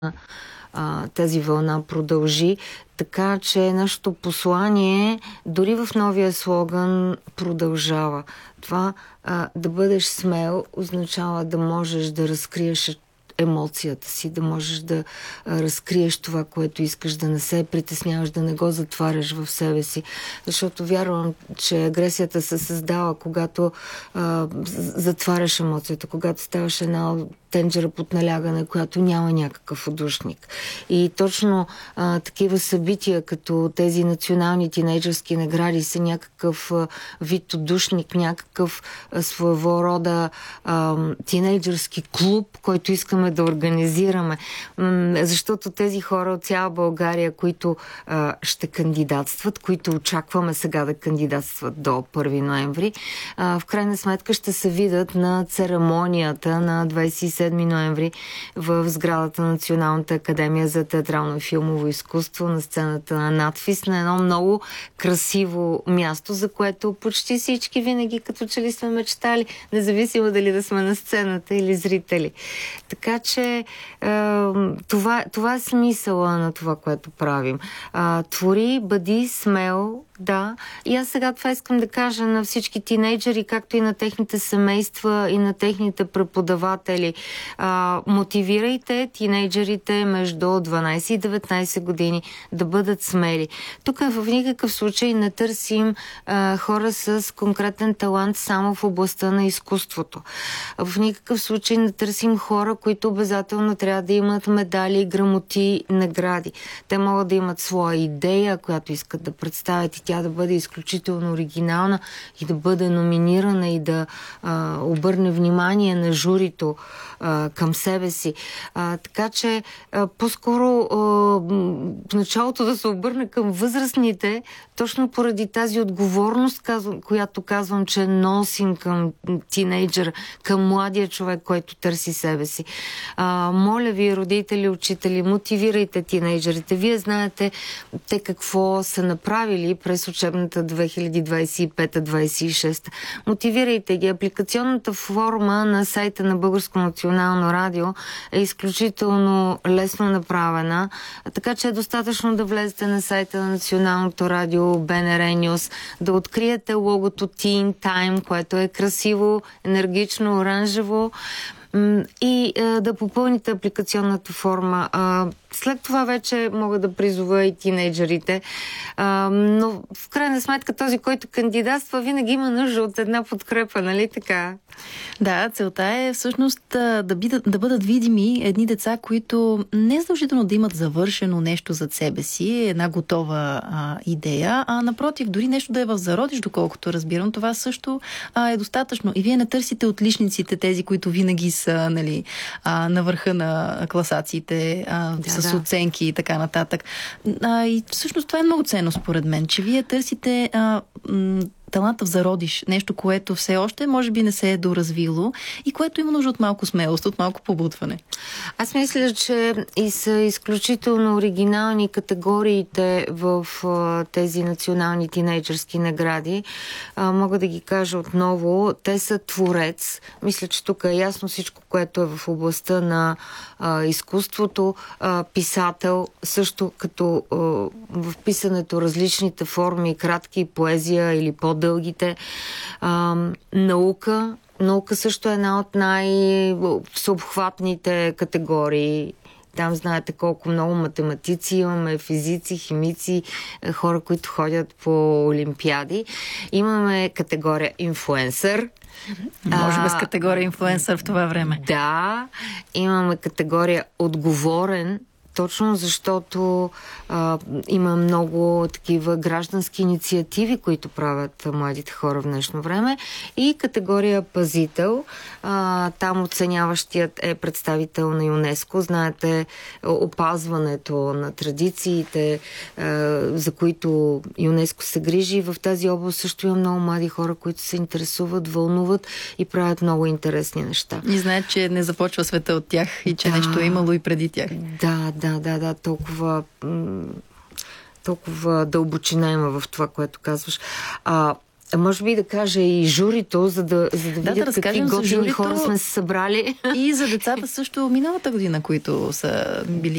тази вълна продължи. Така че нашето послание, дори в новия слоган, продължава. Това да бъдеш смел означава да можеш да разкриеш емоцията си, да можеш да разкриеш това, което искаш, да не се притесняваш, да не го затваряш в себе си. Защото вярвам, че агресията се създава, когато затваряш емоцията, когато ставаш една тенджера под налягане, която няма някакъв удушник. И точно такива събития, като тези национални тинейджърски награди, са някакъв вид удушник, някакъв своего рода тинейджърски клуб, който искаме да организираме. Защото тези хора от цяла България, които ще кандидатстват, които очакваме сега да кандидатстват до 1 ноември, в крайна сметка ще се видят на церемонията на 27 ноември в сградата на Националната академия за театрално и филмово изкуство, на сцената на надфис, на едно много красиво място, за което почти всички винаги като че ли сме мечтали, независимо дали да сме на сцената или зрители. Така че това е смисъла на това, което правим. Твори, бъди смел, да. И аз сега това искам да кажа на всички тинейджери, както и на техните семейства и на техните преподаватели. Мотивирайте тинейджерите между 12 и 19 години да бъдат смели. Тук в никакъв случай не търсим хора с конкретен талант само в областта на изкуството. В никакъв случай не търсим хора, които обязателно трябва да имат медали, грамоти, награди. Те могат да имат своя идея, която искат да представят, и тя да бъде изключително оригинална и да бъде номинирана и да обърне внимание на журито към себе си. Така че по-скоро в началото да се обърне към възрастните, точно поради тази отговорност, която казвам, че носим към тинейджър, към младия човек, който търси себе си. Моля ви, родители, учители, мотивирайте тинейджерите. Вие знаете те какво са направили през учебната 2025-26. Мотивирайте ги. Апликационната форма на сайта на Българско национално радио е изключително лесно направена, така че е достатъчно да влезете на сайта на Националното радио БНР News, да откриете логото Teen Time, което е красиво, енергично, оранжево, и да попълните апликационната форма. След това вече мога да призова и тинейджерите, но в крайна сметка този, който кандидатства, винаги има нужда от една подкрепа, нали така? Да, целта е всъщност да бъдат видими едни деца, които не е задължително да имат завършено нещо зад себе си, една готова идея, а напротив, дори нещо да е в зародиш, доколкото разбирам, това също е достатъчно. И вие не търсите отличниците, тези, които винаги са, нали, на върха на класациите, с оценки и така нататък. И всъщност това е много ценно според мен, че вие търсите таланта в зародиш, нещо, което все още може би не се е доразвило и което има нужда от малко смелост, от малко побутване. Аз мисля, че и са изключително оригинални категориите в тези национални тинейджърски награди. Мога да ги кажа отново. Те са творец. Мисля, че тук е ясно всичко, което е в областта на изкуството. Писател, също като в писането различните форми, кратки, поезия или по-дългите. Наука. Наука също е една от най-всеобхватните категории. Там знаете колко много математици имаме, физици, химици, хора, които ходят по олимпиади. Имаме категория инфлуенсър. Може без категория инфлуенсър в това време. Да, имаме категория отговорен, точно защото има много такива граждански инициативи, които правят младите хора в днешно време. И категория пазител. Там оценяващият е представител на ЮНЕСКО. Знаете, опазването на традициите, за които ЮНЕСКО се грижи. В тази област също има много млади хора, които се интересуват, вълнуват и правят много интересни неща. И знаят, че не започва света от тях и че нещо е имало и преди тях. Да, толкова дълбочина има в това, което казваш. Може би да кажа и журито, за да видят какви готини хора сме се събрали. И за децата също миналата година, които са били